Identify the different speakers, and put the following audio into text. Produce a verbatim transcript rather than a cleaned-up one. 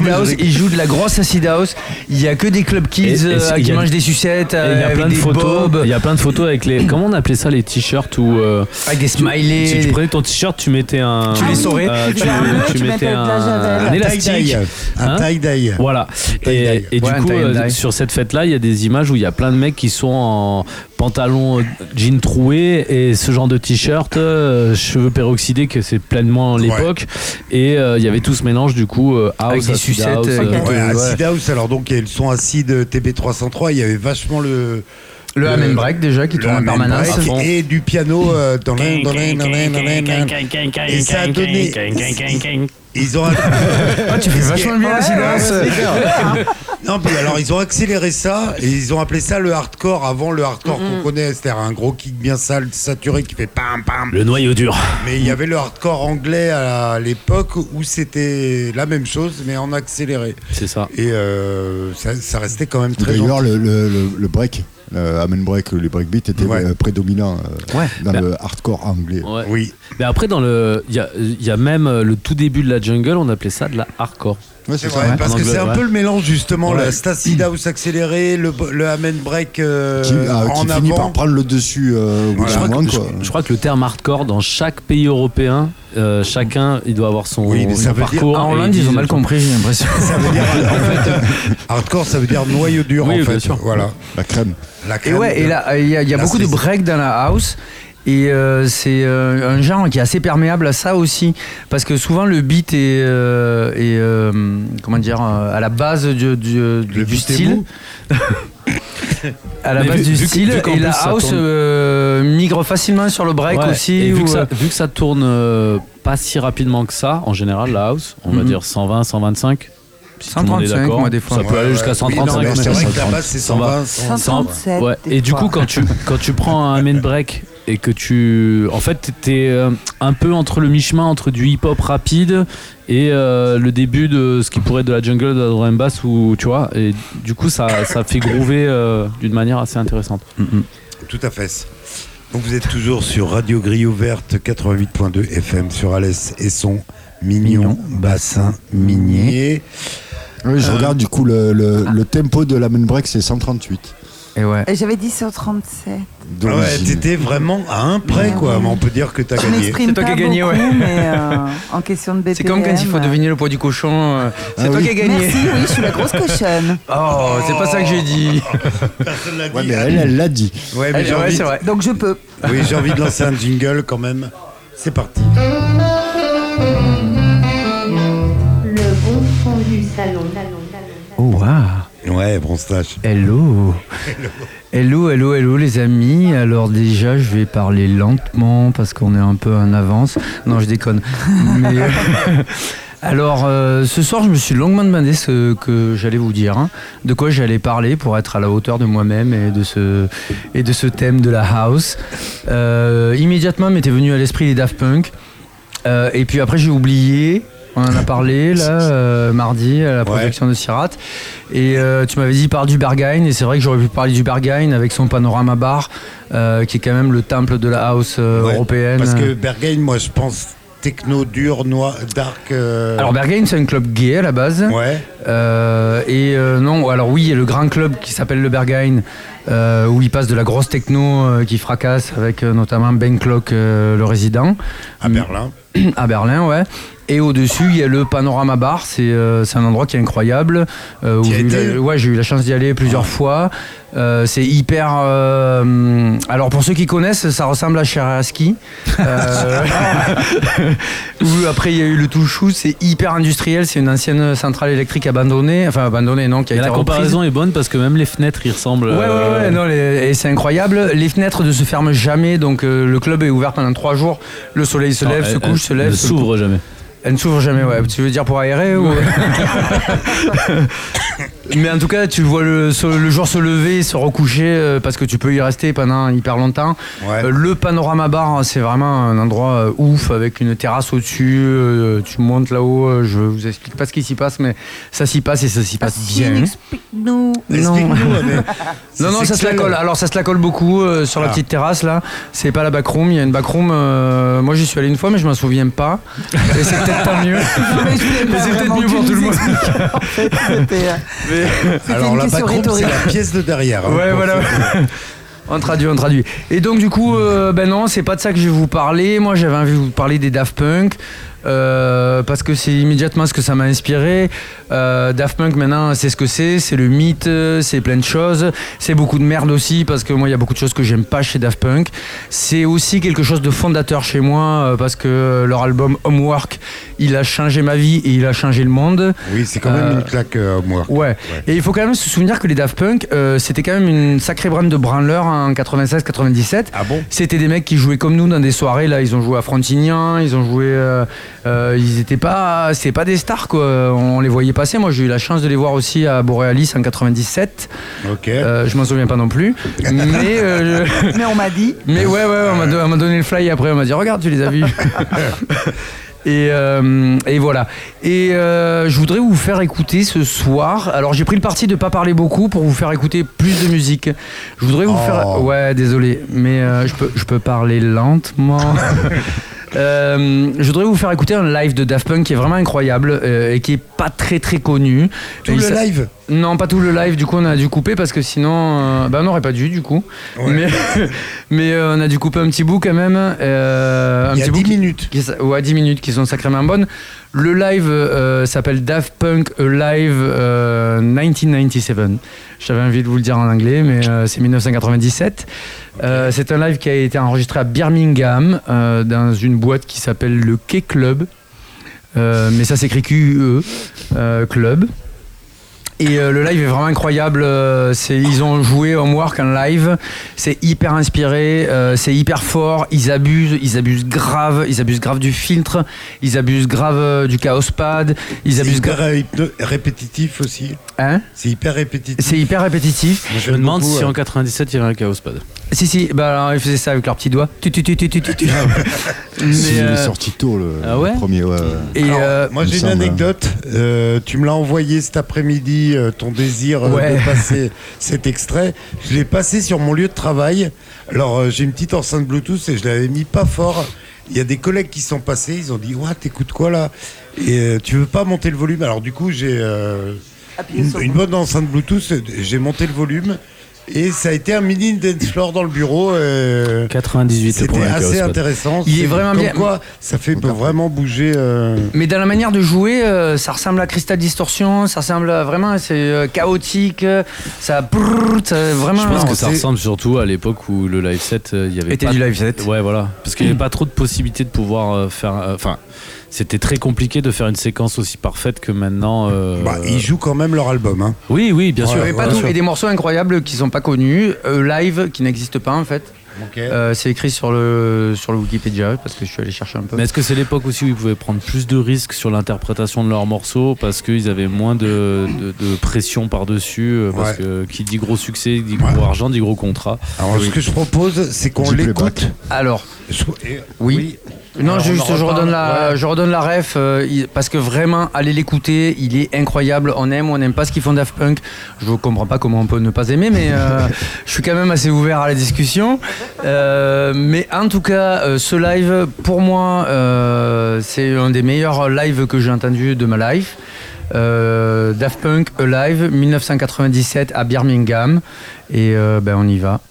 Speaker 1: House, ils jouent de la grosse acid house. Il y a que des club kids et, et euh, qui mangent des sucettes.
Speaker 2: Il y a plein de photos. Il y a plein de photos avec les. Comment on appelait ça, les t-shirts où euh,
Speaker 1: avec des smileys.
Speaker 2: Si tu prenais ton t-shirt, tu mettais un.
Speaker 1: Tu les saurais.
Speaker 2: Euh, tu, tu, tu mettais un, un, un élastique,
Speaker 3: un tie-dye.
Speaker 2: Voilà. Et, et ouais, du coup, euh, sur cette fête-là, il y a des images où il y a plein de mecs qui sont en pantalon jean troué et ce genre de t-shirt, euh, cheveux peroxydés, que c'est pleinement l'époque. Ouais. Et il euh, y avait tout ce mélange du coup euh, house,
Speaker 1: avec des sucettes.
Speaker 2: House,
Speaker 3: euh, ouais, acid ouais. house. Alors donc il y a le son acide T B trois cent trois. Il y avait vachement le
Speaker 1: le Amen Break déjà qui tourne en permanence
Speaker 3: et du piano euh, dans l'un dans l'un dans l'un dans l'un et ça a donné. Ils ont.
Speaker 1: Ah, tu fais vachement bien la silence.
Speaker 3: Non, puis alors ils ont accéléré ça et ils ont appelé ça le hardcore. Avant le hardcore mm-hmm. qu'on connaît, c'était un gros kick bien sale, saturé qui fait pam pam.
Speaker 2: Le noyau dur.
Speaker 3: Mais il y avait le hardcore anglais à l'époque où c'était la même chose mais en accéléré.
Speaker 2: C'est ça.
Speaker 3: Et euh, ça, ça restait quand même très.
Speaker 4: D'ailleurs, le, le, le break. Le Amen Break, les breakbeats étaient ouais. euh, prédominants euh, ouais. dans bah, le hardcore anglais.
Speaker 2: Ouais.
Speaker 3: Oui.
Speaker 2: Mais après, dans le, il y a, y a même le tout début de la jungle, on appelait ça de la hardcore.
Speaker 3: Ouais, c'est, c'est vrai, ça, parce que c'est un ouais. peu le mélange justement, ouais. la acid house accéléré, le, le Amen Break euh,
Speaker 4: qui, ah,
Speaker 3: en
Speaker 4: qui
Speaker 3: avant.
Speaker 4: finit par prendre le dessus. Euh,
Speaker 2: voilà. je, crois que, je, je crois que le terme hardcore dans chaque pays européen, euh, chacun il doit avoir son,
Speaker 3: oui,
Speaker 2: son parcours.
Speaker 1: En Hollande ils ont mal compris, j'ai l'impression.
Speaker 3: Ça veut dire en fait, hardcore ça veut dire noyau dur
Speaker 2: oui,
Speaker 3: en fait.
Speaker 2: Bien sûr.
Speaker 3: Voilà.
Speaker 4: La crème.
Speaker 3: La crème.
Speaker 1: Et ouais, et là il y a, y a beaucoup de break dans la house. Et euh, c'est euh, un genre qui est assez perméable à ça aussi, parce que souvent le beat est, euh, est euh, comment dire, à la base du, du, du, du style. à la
Speaker 2: Mais
Speaker 1: base
Speaker 2: vu,
Speaker 1: du
Speaker 2: vu,
Speaker 1: style,
Speaker 2: vu
Speaker 1: et la house euh, migre facilement sur le break ouais, aussi.
Speaker 2: Et vu,
Speaker 1: où,
Speaker 2: que ça, vu que ça tourne euh, pas si rapidement que ça, en général, la house, on mm-hmm. va dire cent vingt, cent vingt-cinq. Si
Speaker 1: cent trente-cinq, moi, des fois.
Speaker 2: Ça peut
Speaker 3: ouais,
Speaker 2: aller
Speaker 3: ouais,
Speaker 2: jusqu'à cent trente-cinq.
Speaker 3: Oui, non, c'est vrai que la base, c'est cent vingt,
Speaker 5: cent trente-sept.
Speaker 2: Ouais. Et du coup, quand tu, quand tu prends un main break et que tu. En fait, t'es euh, un peu entre le mi-chemin entre du hip-hop rapide et euh, le début de ce qui pourrait être de la jungle, de la drum and bass, ou tu vois. Et du coup, ça, ça fait groover euh, d'une manière assez intéressante.
Speaker 3: Mm-hmm. Tout à fait. Donc, vous êtes toujours sur Radio Grille Ouverte quatre-vingt-huit point deux F M sur Alès et son mignon, mignon bassin minier.
Speaker 4: Oui, je euh, regarde du coup le, le, ah. le tempo de la main break, c'est cent trente-huit.
Speaker 1: Et ouais.
Speaker 5: Et j'avais dit cent trente-sept.
Speaker 3: Ah ouais, t'étais vraiment à un près, ouais, quoi. Ouais. Mais on peut dire que t'as
Speaker 5: je
Speaker 3: gagné.
Speaker 5: C'est toi qui as gagné, ouais. Mais euh, en question de B P M.
Speaker 1: C'est comme quand il faut deviner le poids du cochon. Euh, c'est ah toi
Speaker 5: oui.
Speaker 1: qui as gagné.
Speaker 5: Merci, oui, je suis la grosse cochonne.
Speaker 1: Oh, c'est pas ça que j'ai dit.
Speaker 3: Personne l'a dit.
Speaker 4: Ouais, mais elle, elle l'a dit.
Speaker 3: Ouais, mais
Speaker 1: elle,
Speaker 3: j'ai
Speaker 1: ouais,
Speaker 3: envie
Speaker 1: c'est
Speaker 3: de...
Speaker 1: vrai.
Speaker 5: Donc je peux.
Speaker 3: Oui, j'ai envie de lancer un jingle quand même. C'est parti.
Speaker 6: Le bon son du salon.
Speaker 1: Oh, waouh.
Speaker 3: Ouais, bronzage.
Speaker 1: Hello. Hello, hello, hello les amis. Alors déjà, je vais parler lentement parce qu'on est un peu en avance. Non, je déconne. Mais, euh, alors, euh, ce soir, je me suis longuement demandé ce que j'allais vous dire, hein, de quoi j'allais parler pour être à la hauteur de moi-même et de ce, et de ce thème de la house. Euh, immédiatement, m'était venu à l'esprit les Daft Punk. Euh, et puis après, j'ai oublié. On en a parlé là euh, mardi à la projection ouais. de Sirat et euh, tu m'avais dit parle du Berghain et c'est vrai que j'aurais pu parler du Berghain avec son panorama bar euh, qui est quand même le temple de la house euh, ouais, européenne.
Speaker 3: Parce que Berghain, moi je pense techno dur, noir, dark. Euh...
Speaker 1: Alors Berghain c'est un club gay à la base.
Speaker 3: Ouais.
Speaker 1: Euh, et euh, non, alors oui, il y a le grand club qui s'appelle le Berghain euh, où il passe de la grosse techno euh, qui fracasse avec euh, notamment Ben Clock, euh, le résident.
Speaker 3: À Berlin.
Speaker 1: À Berlin, ouais. Et au-dessus, il y a le Panorama Bar, c'est, euh, c'est un endroit qui est incroyable. Euh, où j'ai, eu la, ouais, j'ai eu la chance d'y aller plusieurs ah. fois. Euh, c'est hyper... Euh, alors pour ceux qui connaissent, ça ressemble à Cheraski. Euh, où après, il y a eu le Touchou, c'est hyper industriel, c'est une ancienne centrale électrique abandonnée. Enfin, abandonnée, non, qui a
Speaker 2: et
Speaker 1: été
Speaker 2: la
Speaker 1: reprise.
Speaker 2: comparaison est bonne parce que même les fenêtres, ils ressemblent...
Speaker 1: Ouais, ouais, ouais, non, les, et c'est incroyable. Les fenêtres ne se ferment jamais, donc euh, le club est ouvert pendant trois jours. Le soleil se non, lève, elle, se couche, elle, se lève.
Speaker 2: Elle ne s'ouvre jamais.
Speaker 1: Elle ne s'ouvre jamais, ouais. Tu veux dire pour aérer ou... Mais en tout cas, tu vois le, le jour se lever, se recoucher, euh, parce que tu peux y rester pendant hyper longtemps.
Speaker 3: Ouais.
Speaker 1: Euh, le panorama bar, c'est vraiment un endroit euh, ouf, avec une terrasse au-dessus. Euh, tu montes là-haut, euh, je vous explique pas ce qui s'y passe, mais ça s'y passe et ça s'y passe bien.
Speaker 5: Explique-nous.
Speaker 1: Non.
Speaker 3: Explique-nous, mais c'est
Speaker 1: Non, non, ça se la
Speaker 3: sexuel.
Speaker 1: colle. Alors, ça se la colle beaucoup euh, sur la
Speaker 3: Ah.
Speaker 1: petite terrasse là. C'est pas la backroom. Il y a une backroom. Euh, moi, j'y suis allé une fois, mais je m'en souviens pas. Et c'est peut-être tant mieux.
Speaker 5: Mais je voulais
Speaker 1: Mais
Speaker 5: pas
Speaker 1: c'est peut-être
Speaker 5: vraiment
Speaker 1: mieux
Speaker 5: que
Speaker 1: pour
Speaker 5: tu
Speaker 1: tout le
Speaker 5: nous
Speaker 1: monde.
Speaker 5: expliques. En fait, c'était, euh, c'était
Speaker 3: Alors
Speaker 5: une
Speaker 3: la
Speaker 5: question
Speaker 3: backroom, c'est
Speaker 5: rhétorique.
Speaker 3: la pièce de derrière. hein,
Speaker 1: Ouais,
Speaker 3: pour
Speaker 1: voilà.
Speaker 3: ceux qui-
Speaker 1: On traduit, on traduit. Et donc, du coup, euh, ben non, c'est pas de ça que je vais vous parler. Moi, j'avais envie de vous parler des Daft Punk. Euh, parce que c'est immédiatement ce que ça m'a inspiré. Euh, Daft Punk maintenant c'est ce que c'est, c'est le mythe, c'est plein de choses, c'est beaucoup de merde aussi parce que moi il y a beaucoup de choses que j'aime pas chez Daft Punk. C'est aussi quelque chose de fondateur chez moi euh, parce que leur album Homework il a changé ma vie et il a changé le monde.
Speaker 3: Oui, c'est quand même
Speaker 1: Euh,
Speaker 3: une claque euh, Homework.
Speaker 1: Ouais.
Speaker 3: Ouais.
Speaker 1: Et il faut quand même se souvenir que les Daft Punk euh, c'était quand même une sacrée brand de branleurs en quatre-vingt-seize quatre-vingt-dix-sept.
Speaker 3: Ah bon?
Speaker 1: C'était des mecs qui jouaient comme nous dans des soirées. Là, ils ont joué à Frontignan, ils ont joué. Euh, euh, ils étaient pas, c'était pas des stars quoi. On les voyait passer. Moi, j'ai eu la chance de les voir aussi à Borealis en quatre-vingt-dix-sept.
Speaker 3: Ok.
Speaker 1: Euh, je m'en souviens pas non plus. Mais, euh, je-
Speaker 5: Mais on m'a dit.
Speaker 1: mais ouais, ouais, on m'a, don- on m'a donné le fly après. On m'a dit, regarde, tu les as vus. Et, euh, et voilà. Et euh, je voudrais vous faire écouter ce soir. Alors j'ai pris le parti de pas parler beaucoup pour vous faire écouter plus de musique. Je voudrais vous
Speaker 3: Oh.
Speaker 1: faire. Ouais, désolé, mais euh, je peux, je peux parler lentement. Euh, je voudrais vous faire écouter un live de Daft Punk qui est vraiment incroyable euh, et qui est pas très très connu.
Speaker 3: Tout
Speaker 1: Et
Speaker 3: le
Speaker 1: il s'a-
Speaker 3: live.
Speaker 1: Non, pas tout le live. Du coup, on a dû couper parce que sinon, euh, bah, on n'aurait pas dû du coup.
Speaker 3: Ouais.
Speaker 1: Mais, mais euh, on a dû couper un petit bout quand même. Euh, un
Speaker 3: Il y a
Speaker 1: petit bout
Speaker 3: dix
Speaker 1: qui-
Speaker 3: minutes.
Speaker 1: qui, ouais, dix minutes qui sont sacrément bonnes. Le live euh, s'appelle Daft Punk Live euh, dix-neuf quatre-vingt-dix-sept. J'avais envie de vous le dire en anglais, mais euh, c'est dix-neuf cent quatre-vingt-dix-sept. Euh, c'est un live qui a été enregistré à Birmingham euh, dans une boîte qui s'appelle le K Club. Euh, mais ça s'écrit Q U E euh, Club. Et euh, le live est vraiment incroyable. euh, c'est, ils ont joué Homework en live. C'est hyper inspiré, euh, c'est hyper fort. Ils abusent, ils abusent grave. Ils abusent grave du filtre. Ils abusent grave euh, du chaos pad. Ils
Speaker 3: C'est
Speaker 1: abusent
Speaker 3: hyper
Speaker 1: grave.
Speaker 3: euh, hypno- répétitif aussi.
Speaker 1: Hein
Speaker 3: C'est hyper répétitif.
Speaker 1: C'est hyper répétitif.
Speaker 3: Moi,
Speaker 2: Je
Speaker 3: j'aime
Speaker 2: me demande
Speaker 3: beaucoup,
Speaker 2: si
Speaker 3: euh,
Speaker 2: en quatre-vingt-dix-sept il y avait un Chaos Pad.
Speaker 1: Si si, bah alors, ils faisaient ça avec leurs petits doigts. Tu, tu, tu, tu, tu, tu, tu. Mais,
Speaker 4: Si, il est
Speaker 1: euh,
Speaker 4: sorti tôt le,
Speaker 2: Ah ouais
Speaker 4: le premier. Ouais, ouais.
Speaker 1: et
Speaker 3: Alors,
Speaker 1: euh,
Speaker 3: moi
Speaker 4: il me
Speaker 3: j'ai une
Speaker 4: semble,
Speaker 3: anecdote. Euh, tu me l'as envoyé cet après-midi, euh, ton désir euh,
Speaker 1: Ouais.
Speaker 3: de passer cet extrait. Je l'ai passé sur mon lieu de travail. Alors euh, j'ai une petite enceinte Bluetooth et je l'avais mis pas fort. Il y a des collègues qui sont passés, ils ont dit ouais, t'écoutes quoi là? Et euh, tu veux pas monter le volume? Alors du coup j'ai euh,
Speaker 5: Appuyez
Speaker 3: une,
Speaker 5: sur-
Speaker 3: une bonne enceinte Bluetooth, j'ai monté le volume et ça a été un mini dance floor dans le bureau. euh,
Speaker 2: quatre-vingt-dix-huit le
Speaker 3: C'était
Speaker 2: premier Chaos
Speaker 3: assez
Speaker 2: Pad.
Speaker 3: intéressant.
Speaker 1: Il est
Speaker 3: C'est
Speaker 1: vraiment
Speaker 3: comme
Speaker 1: bien.
Speaker 3: quoi, ça fait peut vraiment bouger. euh,
Speaker 1: Mais dans la manière de jouer, euh, ça ressemble à Crystal Distortion, ça ressemble à vraiment, c'est euh, chaotique, euh, ça, brrr, ça vraiment.
Speaker 2: Je pense
Speaker 3: Non,
Speaker 2: que ça
Speaker 3: c'est-
Speaker 2: ressemble surtout à l'époque où le live set, euh, il y avait
Speaker 1: était
Speaker 2: pas
Speaker 1: du live set.
Speaker 2: Ouais, voilà. Parce qu'il n'y avait pas trop de possibilités de pouvoir euh, faire. euh, Enfin, c'était très compliqué de faire une séquence aussi parfaite que maintenant. euh,
Speaker 3: Bah, ils jouent quand même leur album. Hein.
Speaker 2: Oui, oui, bien
Speaker 3: Ouais,
Speaker 2: sûr.
Speaker 1: Mais pas
Speaker 2: bien
Speaker 1: tout.
Speaker 2: sûr.
Speaker 1: Et des morceaux incroyables qui sont pas connus, euh, live qui n'existent pas en fait.
Speaker 3: Ok.
Speaker 1: Euh, c'est écrit sur le sur le Wikipédia parce que je suis allé chercher un peu.
Speaker 2: Mais est-ce que c'est l'époque aussi où ils pouvaient prendre plus de risques sur l'interprétation de leurs morceaux parce qu'ils avaient moins de, de, de pression par-dessus euh, Parce
Speaker 3: Ouais.
Speaker 2: que qui dit gros succès, dit gros
Speaker 3: Ouais.
Speaker 2: argent, dit gros contrat.
Speaker 3: Alors, ce que je propose, c'est qu'on
Speaker 4: Dis
Speaker 3: l'écoute.
Speaker 4: playback.
Speaker 1: Alors,
Speaker 3: Je- et-
Speaker 1: Oui. non,
Speaker 3: Alors, on
Speaker 1: juste
Speaker 3: en
Speaker 1: je
Speaker 3: reparle.
Speaker 1: redonne la
Speaker 3: Ouais.
Speaker 1: je redonne la ref euh, il- parce que vraiment allez l'écouter, il est incroyable. On aime ou on n'aime pas ce qu'ils font Daft Punk. Je comprends pas comment on peut ne pas aimer, mais euh, je suis quand même assez ouvert à la discussion. Euh, mais en tout cas, euh, ce live, pour moi, euh, c'est un des meilleurs lives que j'ai entendu de ma life. Euh, Daft Punk Alive dix-neuf cent quatre-vingt-dix-sept à Birmingham et euh, ben on y va.